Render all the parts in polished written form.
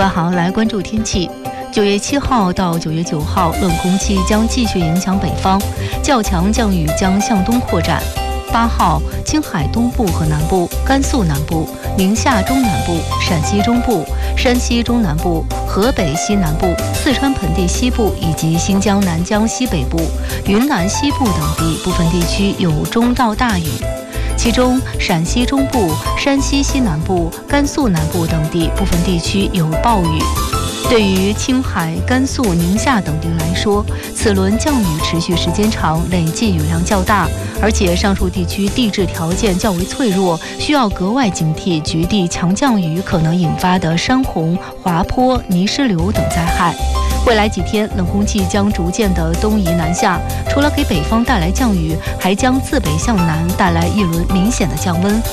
位好，来关注天气。9月7号到9月9号，冷空气将继续影响北方，较强降雨将向东扩展。8号，青海东部和南部、甘肃南部、宁夏中南部、陕西中部、山西中南部、河北西南部、四川盆地西部以及新疆南疆西北部、云南西部等地部分地区有中到大雨。其中，陕西中部、山西西南部、甘肃南部等地部分地区有暴雨。对于青海、甘肃、宁夏等地来说，此轮降雨持续时间长，累计雨量较大，而且上述地区地质条件较为脆弱，需要格外警惕局地强降雨可能引发的山洪、滑坡、泥石流等灾害。未来几天，冷空气将逐渐的东移南下，除了给北方带来降雨，还将自北向南带来一轮明显的降温。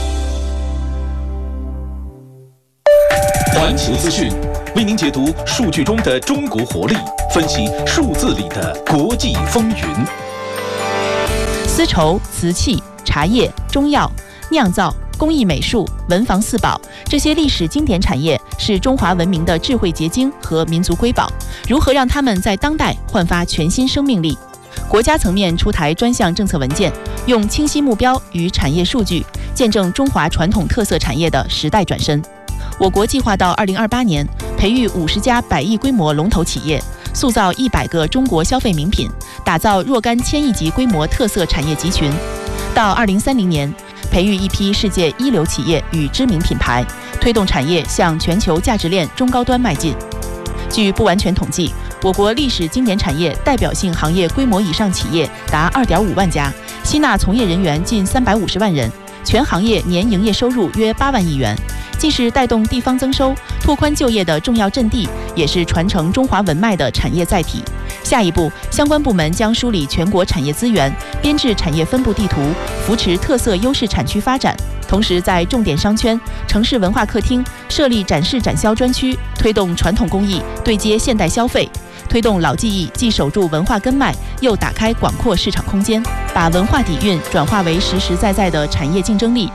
环球资讯为您解读数据中的中国活力，分析数字里的国际风云。 丝绸、瓷器、茶叶、中药、酿造、工艺美术、文房四宝，这些历史经典产业是中华文明的智慧结晶和民族瑰宝。如何让它们在当代焕发全新生命力？国家层面出台专项政策文件，用清晰目标与产业数据，见证中华传统特色产业的时代转身。我国计划到2028年培育50家100亿规模龙头企业，塑造100个中国消费名品，打造若干1000亿级规模特色产业集群。到2030年，培育一批世界一流企业与知名品牌，推动产业向全球价值链中高端迈进。据不完全统计，我国历史经典产业代表性行业规模以上企业达2.5万家，吸纳从业人员近350万人，全行业年营业收入约8万亿元。既是带动地方增收、拓宽就业的重要阵地，也是传承中华文脉的产业载体。下一步，相关部门将梳理全国产业资源，编制产业分布地图，扶持特色优势产区发展。同时，在重点商圈、城市文化客厅设立展示展销专区，推动传统工艺对接现代消费，推动老技艺既守住文化根脉，又打开广阔市场空间，把文化底蕴转化为实实在在的产业竞争力。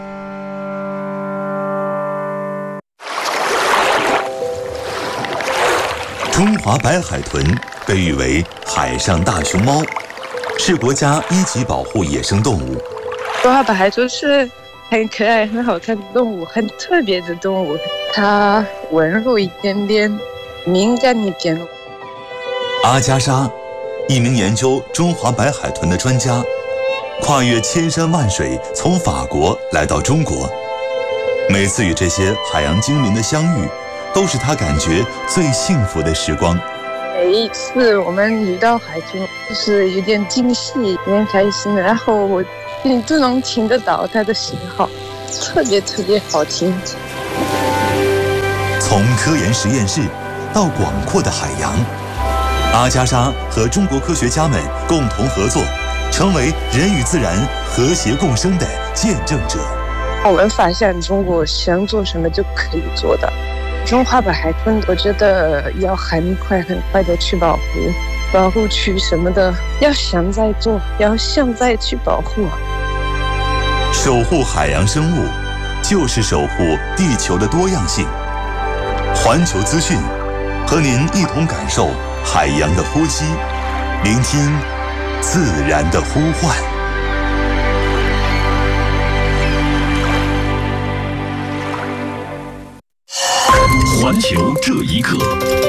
中华白海豚被誉为海上大熊猫，是国家1级保护野生动物。 中华白海豚是很可爱、很好看的动物，很特别的动物。它温柔一点点，敏感一点。 阿加莎，一名研究中华白海豚的专家，跨越千山万水，从法国来到中国。每次与这些海洋精灵的相遇，都是他感觉最幸福的时光。 每一次我们遇到海豚，就是有点惊喜，有点开心，然后我都能听得到它的信号，特别特别好听。 从科研实验室到广阔的海洋，阿加莎和中国科学家们共同合作，成为人与自然和谐共生的见证者。 我们发现中国想做什么就可以做到。中华白海豚，我觉得要很快的去保护区什么的，要想再做，要想再去保护。 守护海洋生物，就是守护地球的多样性。环球资讯，和您一同感受海洋的呼吸，聆听自然的呼唤。 环球这一刻，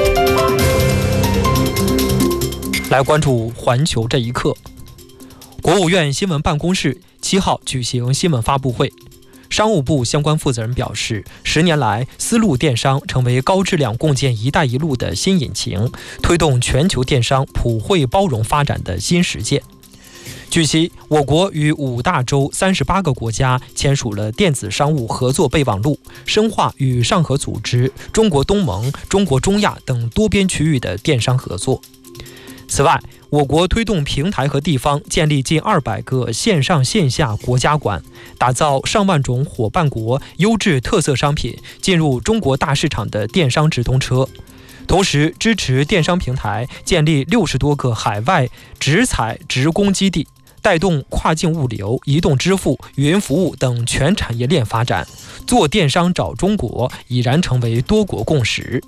来关注环球这一刻。国务院新闻办公室7号举行新闻发布会，商务部相关负责人表示，10年来，丝路电商成为高质量共建“一带一路”的新引擎，推动全球电商普惠包容发展的新实践。据悉，我国与5大洲38个国家签署了电子商务合作备忘录，深化与上合组织、中国东盟、中国中亚等多边区域的电商合作。此外，我国推动平台和地方建立近200个线上线下国家馆，打造上万种伙伴国优质特色商品进入中国大市场的电商直通车。同时支持电商平台建立60多个海外直采直供基地， 带动跨境物流、移动支付、云服务等全产业链发展。做电商找中国已然成为多国共识。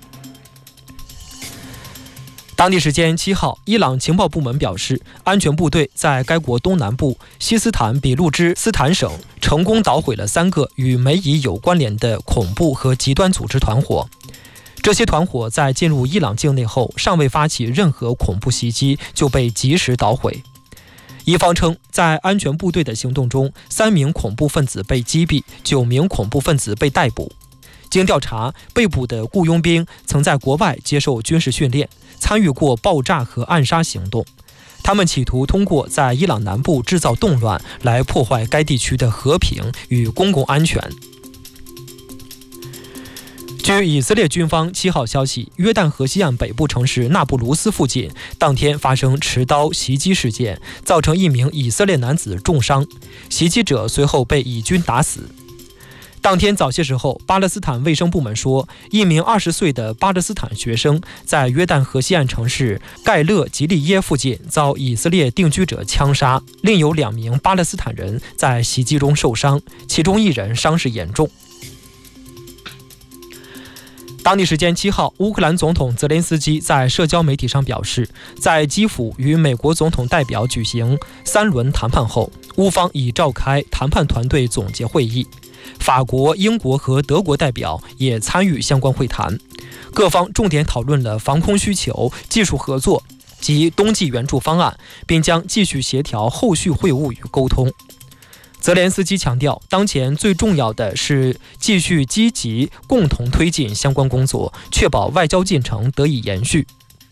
当地时间7号，伊朗情报部门表示，安全部队在该国东南部西斯坦比路支斯坦省成功捣毁了3个与美以有关联的恐怖和极端组织团伙。这些团伙在进入伊朗境内后，尚未发起任何恐怖袭击就被及时捣毁。伊方称，在安全部队的行动中，3名恐怖分子被击毙，9名恐怖分子被逮捕。经调查，被捕的雇佣兵曾在国外接受军事训练，参与过爆炸和暗杀行动。他们企图通过在伊朗南部制造动乱来破坏该地区的和平与公共安全。据以色列军方7号消息，约旦河西岸北部城市纳布卢斯附近当天发生持刀袭击事件，造成1名以色列男子重伤，袭击者随后被以军打死。当天早些时候，巴勒斯坦卫生部门说，1名20岁的巴勒斯坦学生在约旦河西岸城市盖勒吉利耶附近遭以色列定居者枪杀，另有2名巴勒斯坦人在袭击中受伤，其中1人伤势严重。当地时间7号，乌克兰总统泽连斯基在社交媒体上表示，在基辅与美国总统代表举行3轮谈判后，乌方已召开谈判团队总结会议，法国、英国和德国代表也参与相关会谈，各方重点讨论了防空需求、技术合作及冬季援助方案，并将继续协调后续会晤与沟通。泽连斯基强调，当前最重要的是继续积极共同推进相关工作，确保外交进程得以延续。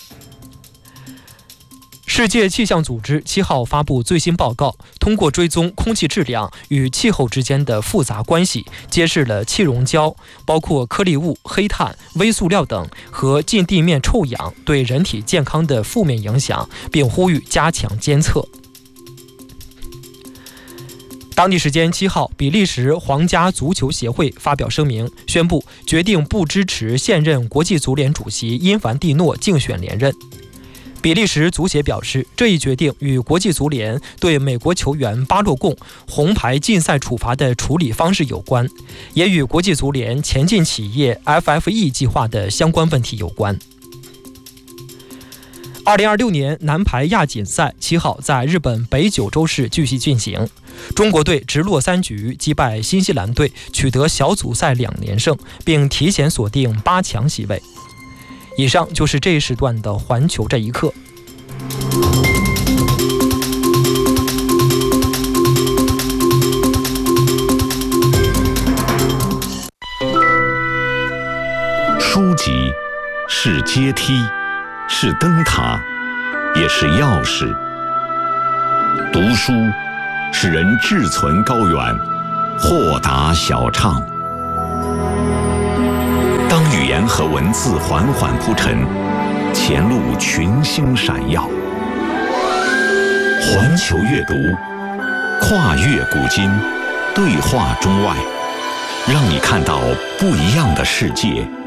世界气象组织7号发布最新报告，通过追踪空气质量与气候之间的复杂关系，揭示了气溶胶，包括颗粒物、黑碳、微塑料等和近地面臭氧对人体健康的负面影响，并呼吁加强监测。当地时间7号，比利时皇家足球协会发表声明，宣布决定不支持现任国际足联主席因凡蒂诺竞选连任。比利时足协表示，这一决定与国际足联对美国球员巴洛贡红牌禁赛处罚的处理方式有关，也与国际足联前进企业 FFE 计划的相关问题有关。2026年男排亚锦赛7号在日本北九州市继续进行，中国队直落3局击败新西兰队，取得小组赛2连胜，并提前锁定8强席位。以上就是这一时段的环球这一刻。 书籍是阶梯，是灯塔，也是钥匙。读书使人志存高远，豁达晓畅。当语言和文字缓缓铺陈，前路群星闪耀。环球阅读，跨越古今，对话中外，让你看到不一样的世界。